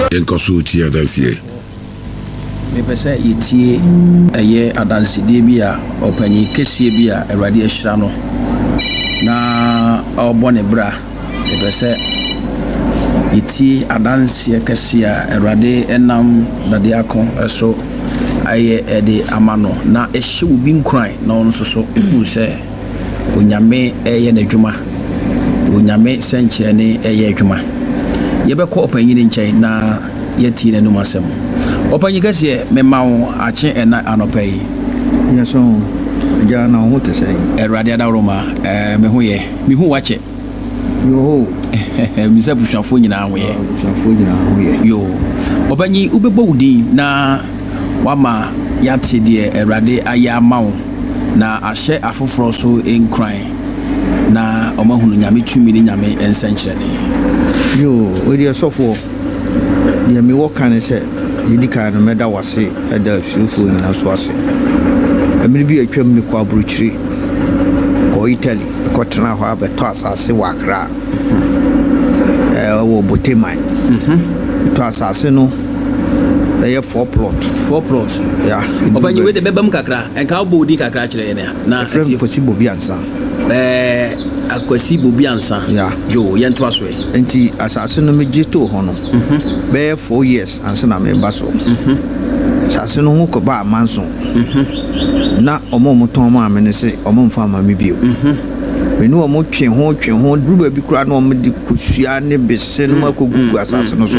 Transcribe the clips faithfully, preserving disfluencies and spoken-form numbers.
yenkoso tie adansie me pese yitie eye adansidie bi a opanyi kesie bi a Awurade ahyira no na obone bra me pese yitie adansie kese a Awurade enam dade akon eso aye ede amano na ehye obi nkran na ono soso ehu se onyame eye n'adwuma onyame senche ne eye adwuma yebekọ opanyi ne nkyɛn na yɛti n'anum asɛm opanyi kɛseɛ mema wo akye ɛna anɔpa yi yɛso ja na ho te sɛ Awurade adawroma eh me ho yɛ me hu wakyɛ yo misa busuafo nyinaa ho yɛ busuafo nyinaa ho yɛ yo opanyi ubebɔ wudi na wama yate deɛ Awurade ayɛ ama wo na ahyɛ afoforo so enkran na ɔmahunu nyame tumi ne nyame ensenkyerɛne yo odi asofo dia me woka ne sɛ yidi kan no meda wase ɛda afirifo nyina so ase amiri bi atwam ne kwa bruchiri ko Italy ko tena ho abeto asase wa Accra eh wo Boteman mhm to asase no dey four plot four plot ya obanyi we de bebam kakra enka bo odi kakra kire ne na ati possible bi ansa eh akwasi bobi ansa yeah yo yento aso e enti asase no meje to ho no mhm be four years ansa na me ba so mhm asase no ho ko ba amanso mhm na omo mo ton ma me ne se omo mfa ma me bio mhm me no omo twe ho twe ho druba bi kura na omo di kusua ne bese no makogugu asase no so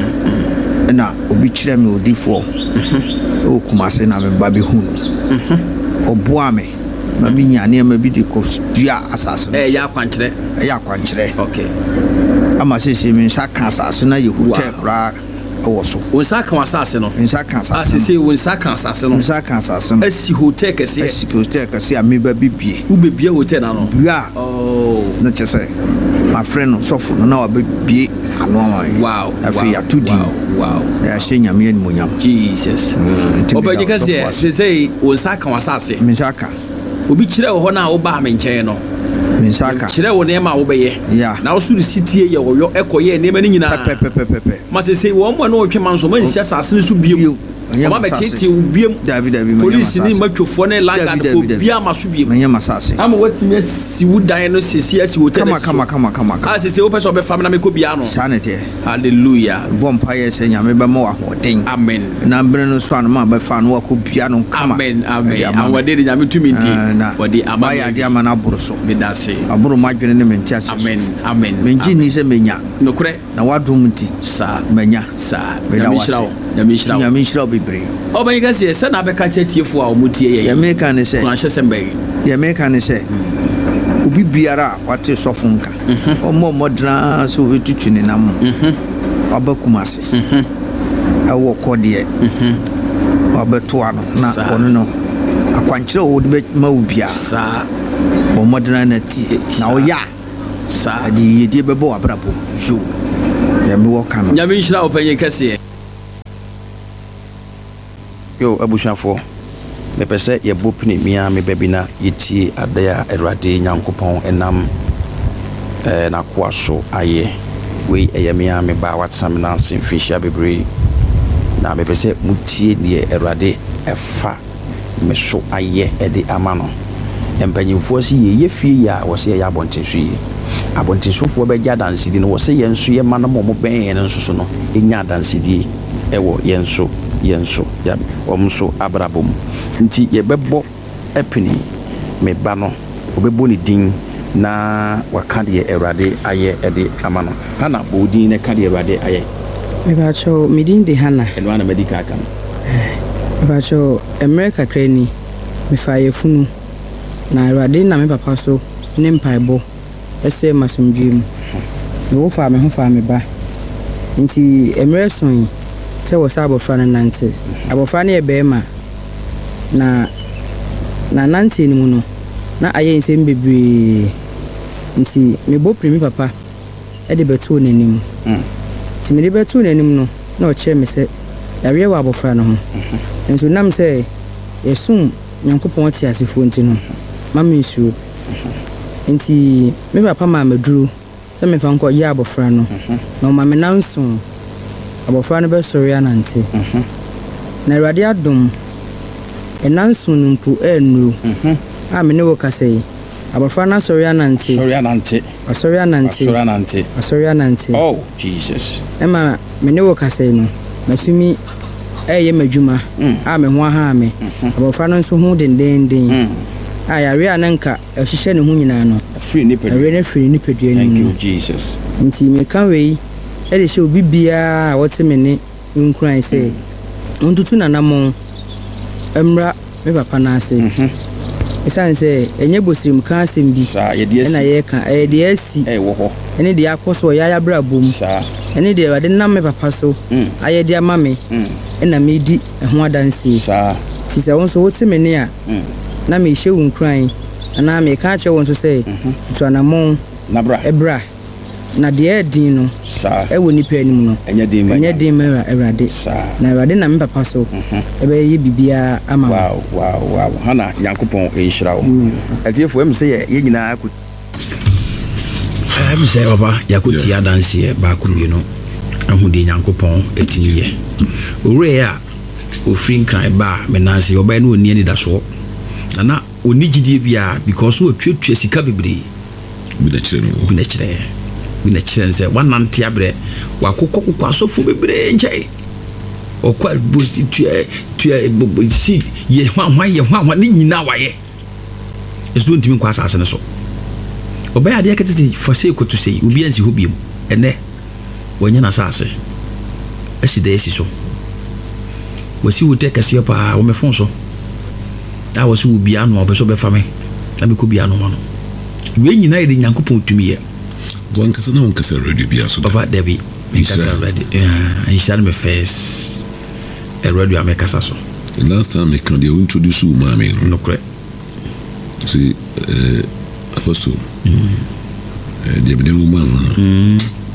na obi kire me odifo mhm o kumase na me ba bi hu mhm oboa me ma bi nya ne ma bi di ko dua asase no eh ya kwankyere eh ya kwankyere okay ama sese me nsa ka asase na yehu te kura wo so wonsa ka asase no nsa ka asase asese wonsa ka asase no nsa ka asase no asi hotel kese asi hotel kese a me ba bibie u bebie hotel na no bia oh na chese my friend sofo no na wa bibie ano ama wow afi ya tudi wow ya shenya me ni munyam Jesus obanyi kese sese wonsa ka asase me nsa ka obi kire ho na wo ba me nkyɛn no Minsaka kire wo ne ma wo beye yeah na wo suru sitie ye wo yo ekoye ne ma ni nyina pepe pepe pepe ma se se wo mo na wo twe manso ma nsia sase ne so biem ma be tete wo biem David David police ni matwofo ne langard fo bia ma so biem manya masase ama watimi asi wo dan no sisi asi hotel kama kama kama kama ah se se wo pese obe fam na me ko bia no sanete hallelujah bompa ye se nyame be ma wa hoden amen na mbere no so an ma be fa no ko bia no kama amen amen an wade de nyame tumi nti wade ama ya de ama na boro so me da se aboro madwene ne menti ase amen amen menji ni se menya no kure na wadom nti sa menya sa nyame shirawo nyame shirawo nyame shirawo bebre obanyi kase se na be ka chetiefo a omutie ye ya me ka ne se na hye sembe ya me ka ne se obi biara wate sofo nka omo modra so wetutu ne nam mhm abakumase mhm awo kode mhm abeto ano na ono no akwankyere wo de ma ubia sa bo modra na ti na wo ya sa adi yedi bebo abrabo yo ya me wo kan nyame nhira opanyi kase yo abushafo me pese ye bopni mia me babina yiti adaya Awurade Nyankopɔn enam eh na kwaso aye we eye mia me ba watsam na sinfishia bebre na me pese mutie ne Awurade efa me so aye ede amano empanyimfo si ye ye fie ya wo se ye abontenso yi abontensofo be gya dansidi no wo se ye nso ye manam mo ben ye nso so no enya dansidi ewo ye nso yenso ya omso abrabom nti ye bebo epini me ba no obebo ni din na waka de Awurade aye ede amano hana bodin ne ka de Awurade aye me ba cho midin de hana eno ana medical kam me ba cho America krani me fa ye funu na Awurade na me papa so ne mpaibo ese masomdwem me wo fa me ho fa me ba nti Emerson se wo sa abofra na nante abofra na ebema na na nante ni mu no na aye nsem bebre nti me bo primi papa e de beto nanim mm ti me de beto nanim no na o che me se yawe wa abofra no ho nso nam se yesum Nyankopɔn ti asefo nti no mama nsu nti me papa ma maduru se me fa nko ye abofra no na o ma me nanso abofra no be sori anante mhm na Awurade adom enanso numpu enru mhm a me ne wo kasai abofra na sori anante sori anante sori anante sori anante sori anante oh Jesus ema me ne wo kasai no mafimi eye madwuma a me ho aha me abofra no nso ho dendenden a yare ananka ehihye ne ho nyina no free ni pedu yare ne free ni pedu ani thank you Jesus nti me kan wei e de hye obi bia wote me ne nkuran se ontutu nanamo emra me papa na ase esan se enye bosirim kan asem bi sa ye de na ye kan e de asi eh wo ho ene de akoso ya ya bra bom sa ene de wade na me papa so aye de ama me ena me di ho adansi sa ti se won so wote me ne a na me hye nkuran na me ka che won so se to anamon na bra ebra na de edin no sa e woni pa anim no enye de ma enye de ma Awurade sa na Awurade na me papa so e be ye bibia ama wow wow wow hana yankopon enhyira wo atiefo em se ye nyina aku em se baba yakuti adanse ba ku mi no ahudi yankopon etiniye ore a ofrin kan ba menase oba na oni ani da so na oni gidi bia because o twetwe sika bebre bi na kire no bi na kire bi na kire se wanante abre wakokko kokko asofo bebre nche okwa bosti tue tue si ye hwan hwan ye hwan hwan ni nyina waye esu ntimi kwa asase ne so oba ya de ketete fase ko to sei obi ansi ho biem ene wonya na asase esi de esi so wasi wote kase pa wo me fon so da wasi wo bia no obeso be fame na me ko bia no no we nyina ye de Nyankopon tumi ye bon kasa na on kasa radio bia so papa debi me kasa radio eh inshallah me face e radio am kasa so the last time they can they introduce you mama no correct see uh apostle eh de be woman mm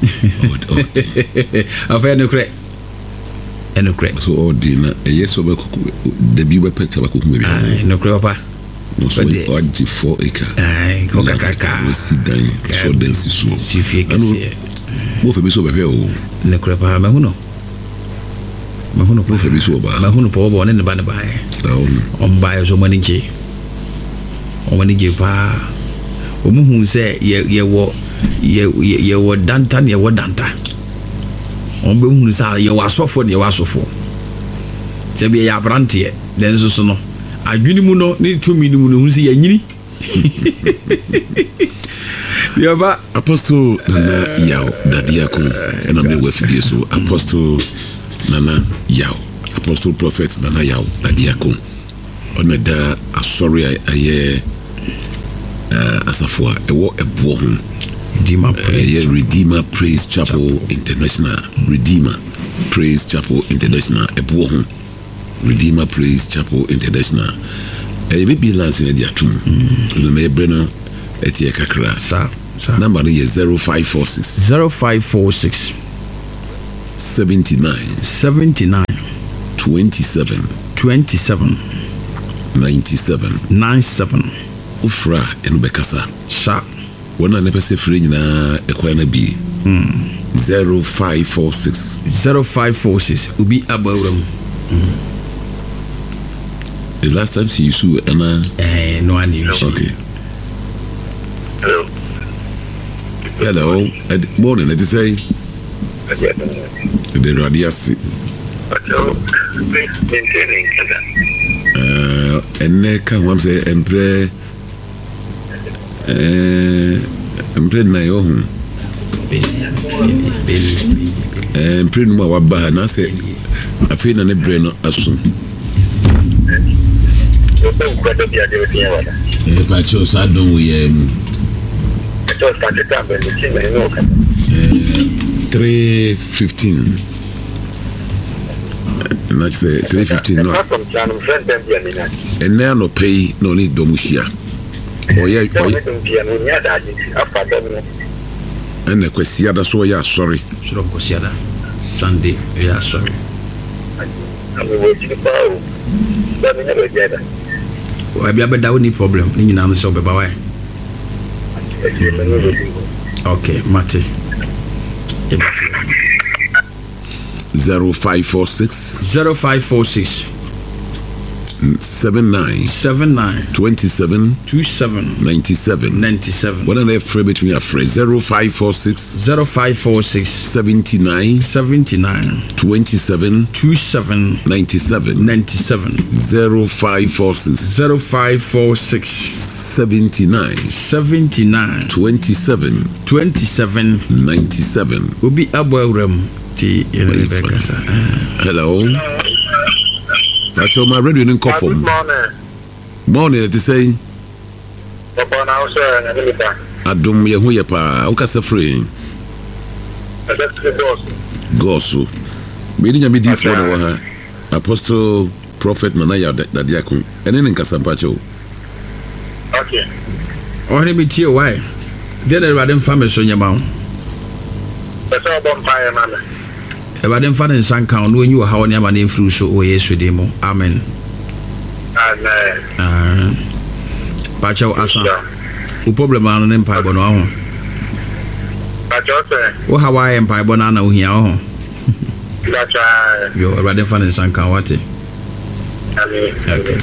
afa no correct eno correct so ordina e yeso be debi be peta ba ko kuma bi ah no correct papa no so ordi four acre ai ko kakaka we sit down so dance so si fie kese mo fe bi so be hwe o no correct papa ma huno ma huno mo fe bi so ba ma huno po bo ne ba ne ba e so on ba so mani je on mani je pa o mu hu se ye ye wo ye ye wo danta ne wo danta on be hu sa ye wasofo ne wasofo se bi ya brante den so so no adwini mu no ne tumi ni mu no hu se ya nyini ya ba apostle nana yao dadiako and I'm the fidie so apostle nana yao apostle prophet nana yao dadiako on da asori aye uh asafo ewo ebo ho Redeemer Praise uh, Redeemer Praise Chapel, Chapel International Redeemer Praise Chapel International ebo ho Redeemer Praise Chapel International e be bi lance na dia tum no me breno etie kakra sa sa number is zero five four six zero five four six seventy-nine seventy-nine twenty-seven twenty-seven ninety-seven ninety-seven ufra enu bekasa sa wona ne pese free nyina ekwa na bi zero five four six zero five four six ubi abawram the last time see you so ana eh no ani okay hello hello Ed, morning let us say the radiasi hello maintaining kada uh enne kan wam say empre eh empre na yo hu eh empre no wa ba na say afi na ne bre no aso eh pa cho sa don we em to ta ta be ni ti me no ka three fifteen na say three fifteen no enne no pay no ni domushia oye oye enne kwesi ada so ya sorry suro kwesi ada Sunday ya sorry ami wo ti pa o ba mi na be jeda wa bia be dawo ni problem ni nyina so be ba wa okay mate zero five four six zero five four six seven nine seven nine twenty seven two seven ninety seven ninety seven. What are they afraid between your friends? zero five four six zero five four six seventy nine seventy nine twenty seven two seven ninety seven ninety seven. zero five four six zero five four six seventy nine seventy nine twenty seven twenty seven ninety seven. Obi Abwawram ti Rebecca. Hello. That's my radio didn't call for. Good morning. Morning, to say. Papa, now, sir, and everything. I don't know who you are. Who can say free? That's the boss. Gosu. Meaning a bit for the Apostle Prophet Manaya that Yakun. And then in Casampacho. Okay. Oh, let me tell you why. Then I rather famous on your mouth. That's all vampire, man. About them father and son count when you are how near my name through so or yes with him. Amen. Amen. Uh, Pacho Asa. Who problem on an empire bono. But you say, Oh, Hawaii empire bonana here. that's why. You're rather fun and son count what? Okay.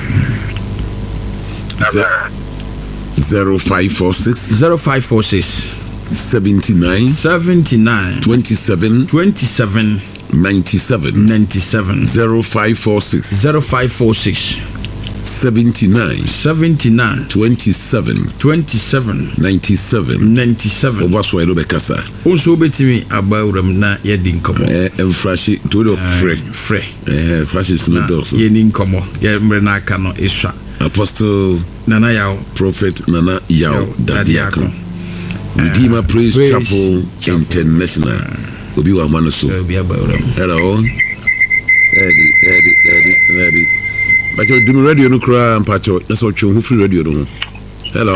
Zero five four six zero five four six seventy nine seventy nine twenty seven twenty seven ninety seven ninety seven zero five four six zero five four six seventy nine seventy nine twenty seven twenty seven ninety seven ninety seven. What's why do Bekasa? Also, betimi abawram na yedin komo. Eh, enfrashi to the free free. Eh, frashi is not also. Yedin komo. Ye mrena kano isha. Apostle Nana Yao, Prophet Nana Yao Dadiakon. Redeemer Praise, Praise Chapel, Chapel International. Obi wa manoso. Hello. Eddie, Eddie, Eddie, Eddie. But you do radio no cry and patch. That's what you free radio no. Hello.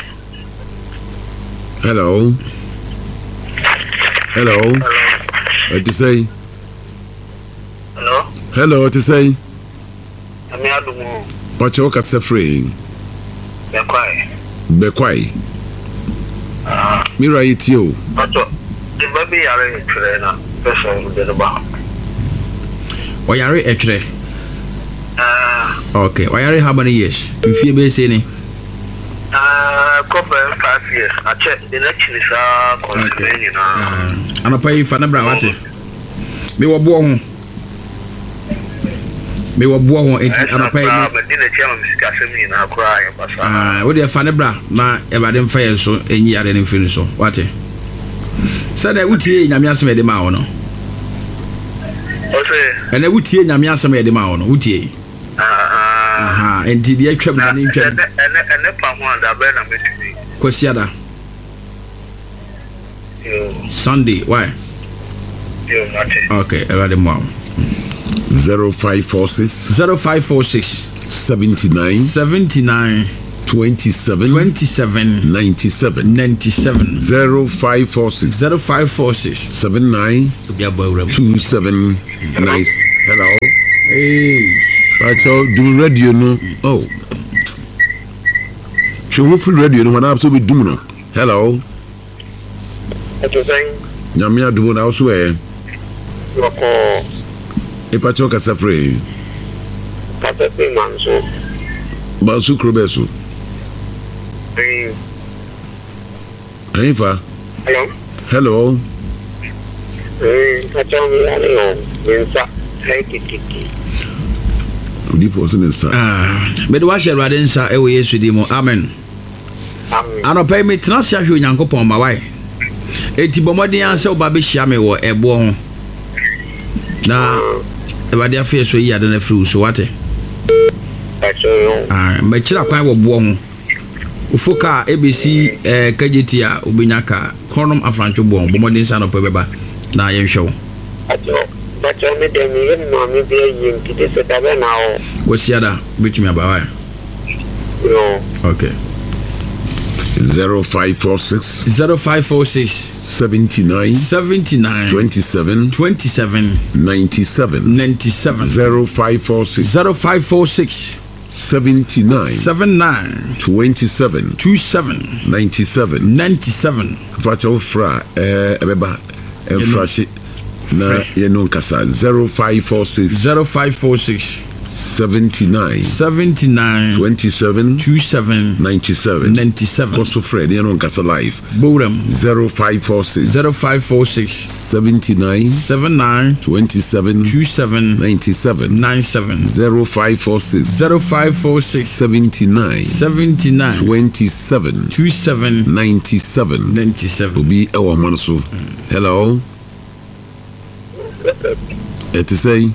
Hello. Hello. What you say? Hello. Hello. What you say? I'm here to move. Patch you can say free. Be quiet. Be quiet. Mira it you. But the baby are in trainer. Person with the bar. Oyare etre. Ah. Okay. Oyare how many years? If you be saying. Ah, couple five years. I check the next is ah concerning you know. Ana pay fa na bra wate. Me wo bo ho. Me wo bo ho enti ana pay. Ah, but the chairman is casting na cry pasa. Ah, we dey fa na bra na e ba dem fa yeso enyi ade ne mfini so. Wate. Said I would hear Nyame asem e de ma wo no. Okay. And I would hear Nyame asem e de ma wo no. Would hear. Ah. Aha, enti de atwam na ne ntwam. And and and pa ho anda be na metumi. Kwasiada. Yo. Sunday, why? Yo, mate. Okay, everybody mom. Zero five four six zero five four six seventy nine seventy nine twenty seven twenty seven ninety seven ninety seven zero five four six zero five four six seven nine two seven nine. Hello. Hey. Right, so do radio no. Oh. Show free radio no. When I absolutely do no. Hello. What you saying? Nyamia do na also eh. Wako Epa choka sapre. pata pe manso. Ba su krobesu. Eh. Aifa. Hello. Hello. Eh, kacha mi ale o. Mensa. Hey kiki. Odi person is sir. Ah, me do wa share rade nsa e wo Yesu di mo. Amen. Amen. Ano pay me tena sia hwe Nyankopon ma wai. Eti bomodin anse oba be hia me wo ebo ho. Na everybody afie so yi ade na free so wate. Kacha yo. Ah, me kira kwan wo bo ho. Ufoka A B C eh kageti a obenyaka Konom Afrancho bo bomodin sa no pe beba na ye hwe wo. Kacha. Kacha me dem yen no me be yin kide se tabe na o. Wosiada bitimi abawa. Yo. Okay. Zero five four six zero five four six seventy nine seventy nine twenty seven twenty seven ninety seven ninety seven zero five four six zero five four six seventy nine seven nine twenty seven two seven ninety seven ninety seven. Facho fra eh ebeba enfrashi na yeno nkasa zero five four six zero five four six seventy-nine seventy-nine twenty-seven twenty-seven ninety-seven ninety-seven Koso Fred yeno nkasa live Bowram zero five four six zero five four six seventy-nine seventy-nine twenty-seven twenty-seven ninety-seven ninety-seven zero five four six zero five four six seventy-nine seventy-nine twenty-seven twenty-seven ninety-seven ninety-seven obi ewa manso hello it is say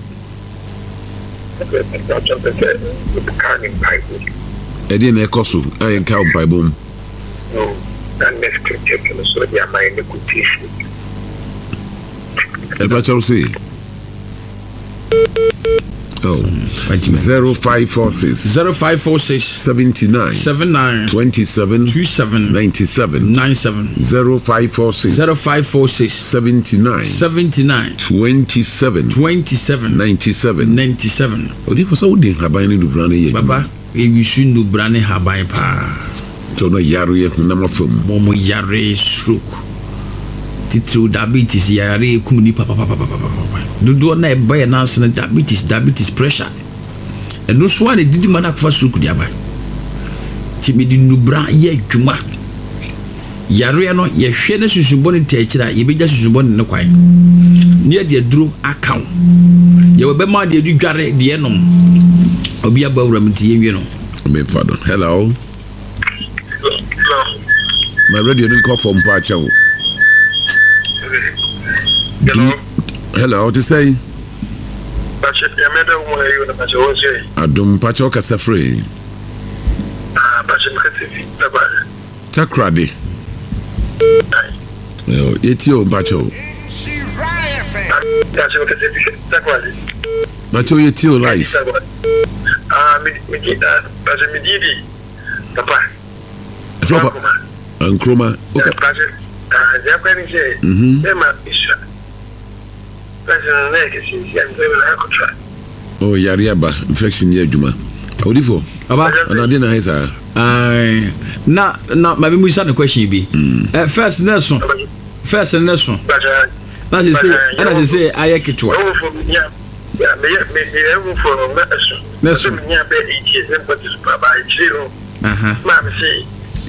Eddie and Ecosu, I am cow by boom. No, and next to check in the Sodia, my negotiation. What shall say? Oh, zero five four six zero five four six seventy-nine seventy-nine twenty-seven twenty-seven ninety-seven ninety-seven zero five four six zero five four six seventy-nine seventy-nine twenty-seven twenty-seven ninety-seven ninety-seven. Odi for so din haban ni dubrane ye. Baba, e wisu dubrane haban pa. So no yare ye na mafam. Momo yare stroke. Titru diabetes yare kum ni papa papa papa. Dudu na e ba na na diabetes diabetes pressure. E no so ane didi mana kwa stroke dia ba. Ti me di nubra ye dwuma. Yare no ye hwe na susuboni te akira ye beja susuboni ne kwan. Ne de duro akaw. Ye we be ma de du dware de nom. Obi abawura mti ye no. Me fado. Hello. My radio didn't call from Pacho. Hello. Hello, to say? But you made a way you know, Pacho. Adum Pacho Casafre. Ah, but you can see the Takradi. Oh, it's your Pacho. That's what I said. Pacho, it's your life. Ah, me, me, but me, Didi, Papa. And Chroma. Okay. Ah, they're going to say, mm-hmm. Emma is legacy, and they will have to try. Oh, Yariaba, infection, Yajuma. Odifo. Aba, and I didn't answer. Aye. Na, na, maybe we start the question be. Uh, first, Nelson. First, and Nelson. But, uh, That is say, and I say, I get to it. Yeah, yeah, maybe ever for Nelson. Yeah, baby, is but it's by zero. Uh huh. Mamma say,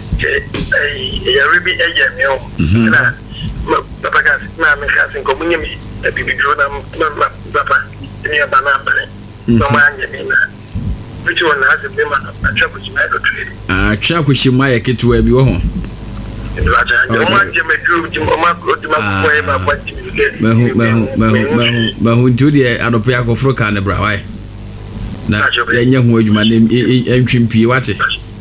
a ruby agent, you know. Papa got Mamma has in community, a baby grown up, Papa, near Banana. No man, you mean, which one has a woman, a chap which might go trade. Ah, chap which you might get to where you are. Mahu ntudi adopia kofro ka ne bra wai na yenya ho adwuma ne entwimpi wate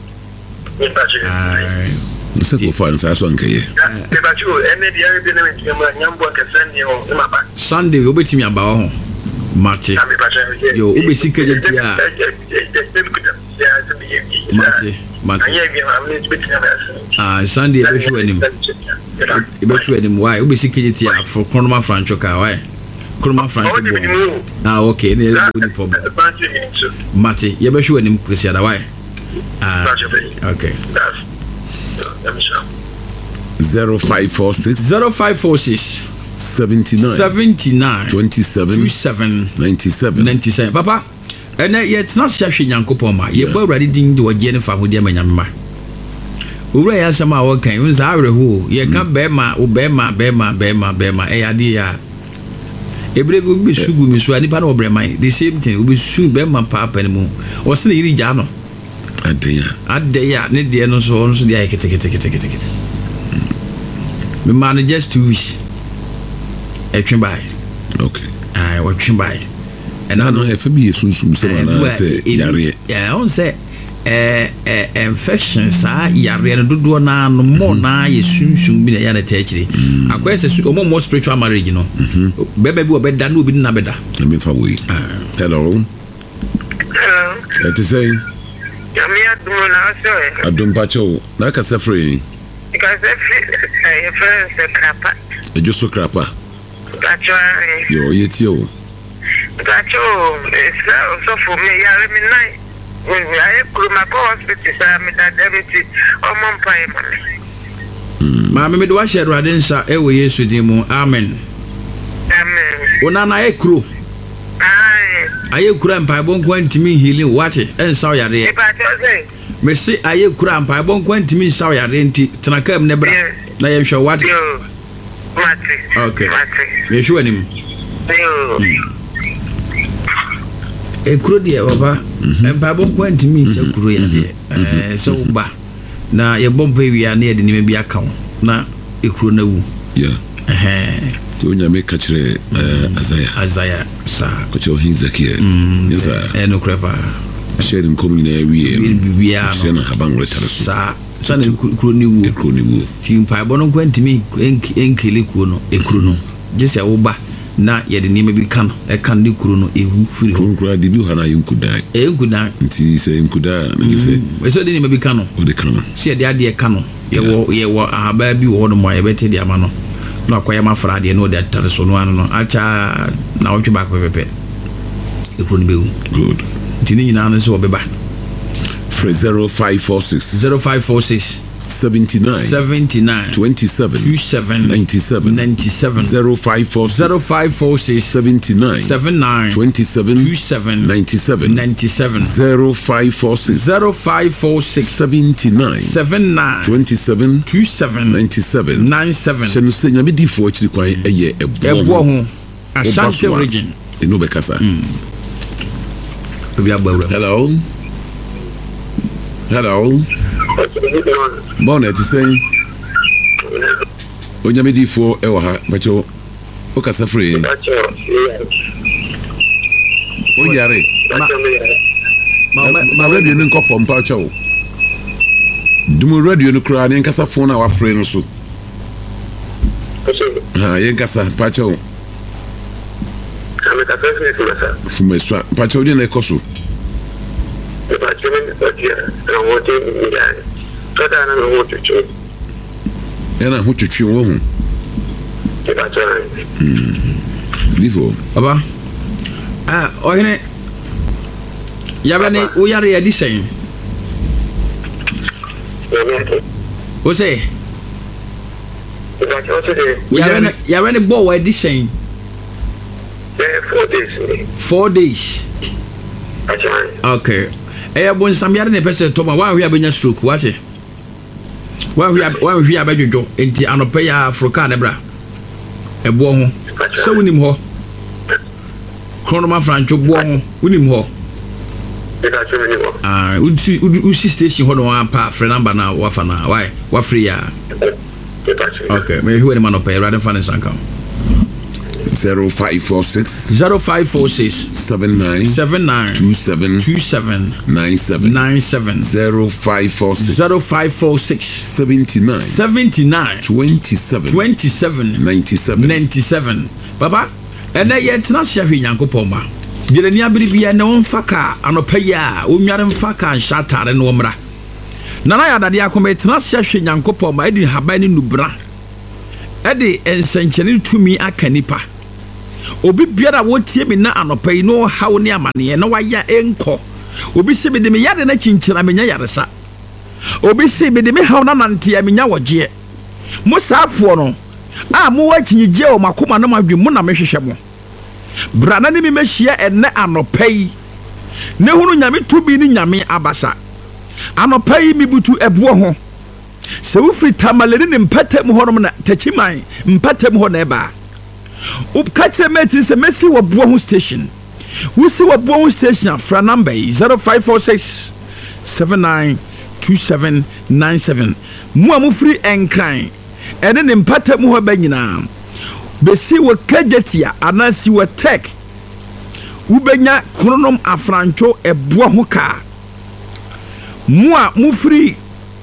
ai nse ko fa nsa so nkaye e ba chu ene dia bi na ntwima nyambo ka Sunday ho ma ba Sunday obetimi aba ho mate yo obesi kejetia mate mate ah Sunday e be chu anim e be chu anim why obesi kejetia for Kronoma Francho ka why Kronoma Francho ah okay ne no problem mate ye be chu anim kwesi ada why ah okay zero five four six zero five four six seventy-nine seventy-nine twenty-seven twenty-seven ninety-seven ninety-seven papa ene yet na hwehwe Nyankopon ma ye bo awrade din de ogie ne fa hode ma nyamma owura ya sama wo kan un za awreho ye ka be ma wo be ma be ma be ma be ma e yade ya ebrego bi sugu mi so ani pa na obre man the same thing we su be ma pa pa ne mu o se ne yiri ja no adeya adeya ne de no so no so de ay kete kete kete kete kete me man just two weeks e twen bai okay ai wo twen bai and I know if me sunsum se na say yare yeah on say eh eh infection sa yare no dodo na no mo na ye sunsum bi na ya na ta akire akwai se o mo spiritual marriage no bebe bi obeda na obi na beda me fa we hello hello it is saying yami adum na so adum pacho na ka se free ka se free eh friends se krapa e jo so krapa pacho yo yetio pacho so for me yare mi nai I kuruma ko hospital sa mi da demiti o mon pai mami ma me do wa share rade nsa e wo Yesu din mu amen amen Ona na ekro. Ai. Aye kura mpaebon kwantimi healing wate ensaw yare. E ba tose. Me se aye kura mpaebon kwantimi ensaw yare nti tenakam ne bra. Na ye hwe wate. Yo. Mate. Okay. Mate. Me hwe anim. Yo. Ekro de baba. Mpaebon kwantimi se kuro yare. Eh so ba. Na ye bompa wi na ye de nime bi aka wo. Na ekro na wu. Yeah. Eh. To nya me ka kire Azaya. Azaya sa. Ko cho Hinzakia. Yes. Eh no krepa. Share in coming na wi. Bibia no. Share na haban retare Sa. Sa na ekro ni wu. Ekro ni wu. Ti mpaebon no kwantimi enkele kuo no ekro no. Jese wo ba na ye de nime bi kan e kan de kuro no ehu firi ho. Kuro di bi ho na yinkuda. E yinkuda. Nti se yinkuda na gese. E so de nime bi kan no. O de kan no. Se de ade e kan no. Ye wo ye wo ahaba bi wo no mo ye bete de ama no. No akoya ma fra de no de tare so no ano no. Acha na wo twa ba pepe. E kuro ni be wu. Good. Nti ni nyina no se wo beba. zero five four six zero five four six seventy-nine seventy-nine twenty-seven twenty-seven ninety-seven ninety-seven zero five four six zero five four six seventy-nine seventy-nine twenty-seven twenty-seven ninety-seven ninety-seven zero five four six zero five four six seventy-nine seventy-nine twenty-seven twenty-seven ninety-seven ninety-seven Shen se nyame di fo chiri kwan eye ebo ho Ashanti region eno be kasa. Hello. Hello. Bonnet is saying Onyame di fo e wa ha bacho o kasa free. O yare. Ma ma radio no nkofo mpa cho. Dumu radio no kura ne nkasa phone na wa free no so. Ha ye nkasa pa cho. Kame ka free no sa. Fume so pa cho de na ekoso. E ba cheme ni dia na wote ni ya. Kada na no wote cho. Ena hu twetwe wo hu. E ba cho. Mm. Livo. Aba. Ah, ohene. Yabane o yare ya disen. O say. E ba cho se. Yabane yabane bo wa disen. Eh, four days. Four days. Okay. Eh, bon samyare ne pese to ma wan hwe abenya stroke wate. Wan hwe wan hwe abedwodo enti anope ya Africa ne bra. Ebo ho. Se wonim ho. Kronoma Francho bo ho. Wonim ho. Ah, usi usi station ho no pa free number na wafa na. Why? Wa free ya. Okay, me hwe ne manope rather fan sanka. zero five four six zero five four six seven nine seven nine two seven two seven nine seven nine seven zero five four six zero five four six seventy nine seventy nine twenty seven twenty seven ninety seven ninety seven. Baba, and I yet not sharing Yankopoma. Did any abri and no faka anopaya, umyaran faka and shatter and womra. Nana that yacomet not sharing Yankopoma, Eddie Habani Nubra. Eddie and Sanchez to me a canipa. Obi biara wotie me na anopai no hawo ne amane na waya enko obi se me de me yade na chinchira me nya yaresa obi se me de me hawo na nante me nya woje mo saafo no a mo wachinyije o makoma na madwe mo na mehwehwe mo brana ne me mehia enne anopai ne hunu nyame tubi ni nyame abasa anopai mi butu ebuo ho se wo firi tamalere ne mpatam ho no na tachiman mpatam ho na eba up catch the mate is a messy wa buo station. We see what buo station fra number zero five four six seven nine two seven nine seven. Mo amu free enkran. And then impata mu ho ba nyina. Be see what kajetia anasi wa tech. Ubenya kronom afrancho e buo ho ka. Mo a mu free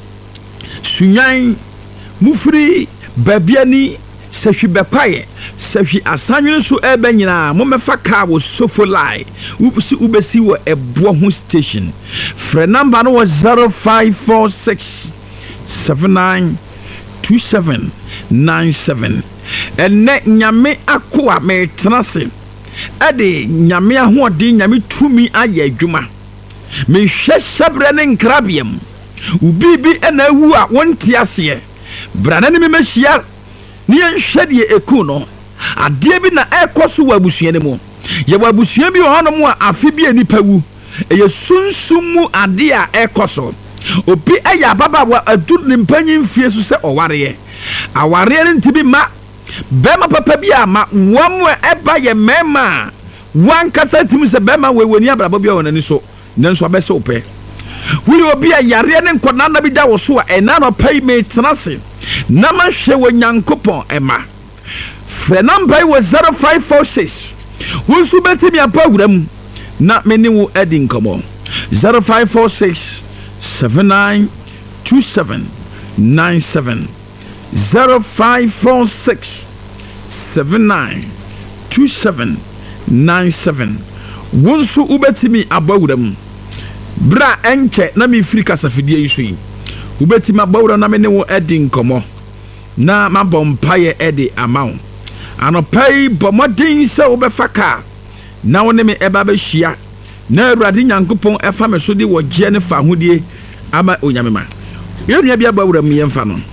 sunyan mu free babiani sehwi bepaye sehwi asanwene so eba nyina mo mefa ka wo sofolai ubisi ubesi wo ebo ho station frɛ number no was zero five four six seven nine two seven nine seven enne nyame akoa me tenase ade nyame ahoɔden nyame tumi ayɛ adwuma me hwɛ sabre ne nkrabiam ubibi ena wu a wonte ase brana ne me mehia ni enhwede eku no adeɛ bi na ɛkɔ so wɔ abusua ne mu yɛwɔ abusua bi wɔ hɔnom a afe bi anipa wu ɛyɛ sunsum mu adeɛ a ɛkɔ so obi ɛyɛ ababaawa adu ne mpanyin fie so sɛ ɔwareɛ awareɛ no nti bi ma bɛrima papa bi a ma wɔn a ɛba yɛ mmarima a wankasa tim sɛ bɛrima wɔ wɔni abrabɔ bi a wɔn ani so nanso abɛsɛ opɛ wuli obi a yareɛ ne nkɔnaa na bi da wɔ so a ɛna no pɛ yi metena se na ma hwɛ wɔ nyankopɔn ɛma frɛ namba yi wɔ zero five four six wɔn nso bɛtumi apa wura mu na me ne wo adi nkɔmmɔ zero five four six seven nine two seven nine seven zero five four six seven nine two seven nine seven wɔn nso wobɛtumi aba wura mu bra enche na me firi kasafidie yi so yi wobɛtimi abawura na me ne wo edi nkɔmɔ na mabɔ mpaye edi amaw anopai bɔmɔden sɛ wobɛfa ka na wo ne me ɛba bɛhyia na awurade nyankopɔn ɛfa me so de wɔ gye ne fa hodie ama onyamema yɛnua bi abawura mu yɛmfa no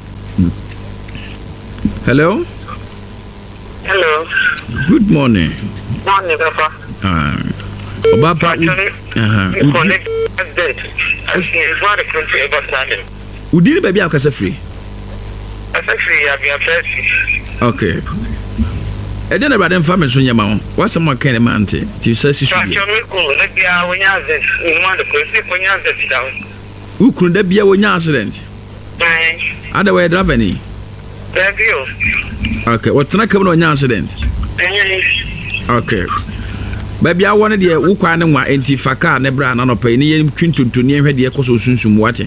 hello hello good morning morning papa ah Oba pa aha udini baby akasa free asa free ya bia free okay e dey na brother mfa me so nyama ho wasa mo kan ma ante ti sa si so ya me ko na bia wonya ze ni ma de ko si ko nya ze ti da ukuru da bia wonya accident eh ada we driver ni radio okay what na kam no wonya accident okay baby I wanted the wukwa ne nwa enti faka ne bra na no pay ne yem twintonto ne hwe de ekoso sunsum wate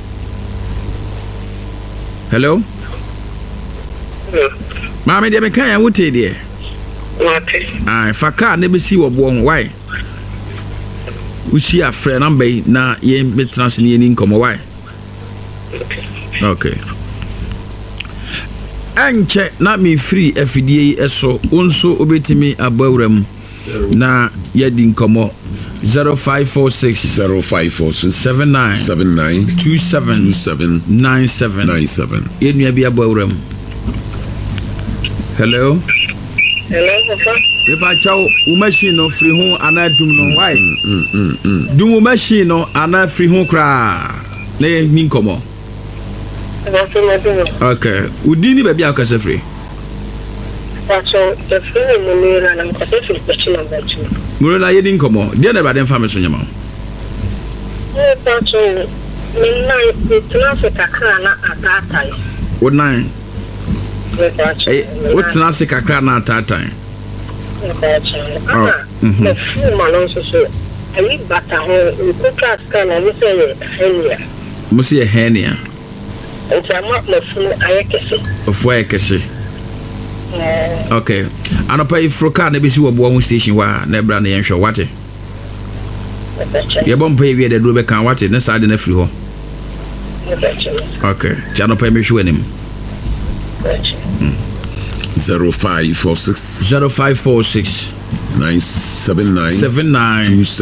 hello hello mama de me kan ya wote de wate ah faka ne be si wo bo ho why usi afre number na yem betrans ne ni nkomo why okay anche na me free afidie eso onso obetimi abawram na yadi nkomo zero five four six zero five four six seven nine seven nine two seven two seven nine seven nine seven yenu abi abawram hello hello papa eba chaw u machine no free ho ana dum no why mm mm mm dum machine no ana free ho kra na ni nkomo okay udini baby akasa free Pacho, the free money and I'm confessing the chin of that. Murela yedin komo. Dia na brother family so nyama. Eh Pacho, me nine the transfer kakra na atata. Wo nine. Eh, wo transfer kakra na atata. Ah, the free money so so. I bata ho, ko class kan na me say hernia. Mo say hernia. It's a not the free ayekese. Ofo ayekese. Okay. Anopa ifroka na besi wo bo station wa na bra na yenhwe wate. Ye bom pa ewie de dro be kan wate na sade na firi ho. Okay. Ti anopa me hwe anim. zero five four six zero five four six nine seven nine seven nine